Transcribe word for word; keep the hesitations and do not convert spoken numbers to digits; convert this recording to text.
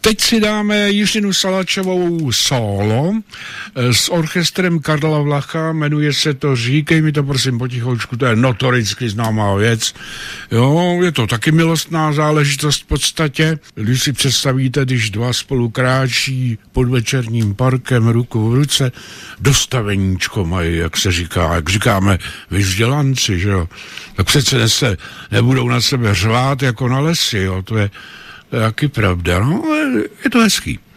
Teď si dáme Jiřinu Salačovou solo s orchestrem Karla Vlacha, jmenuje se to Říkej mi to prosím potichoučku, to je notoricky známá věc. Jo, je to taky milostná záležitost v podstatě. Když si představíte, když dva spolu kráčí pod večerním parkem ruku v ruce, dostaveníčko mají, jak se říká, jak říkáme vyzdělanci, že jo, tak přece se nebudou na sebe řvát jako na lesy, jo, to je To je taky pravda, no, ale je to hezký.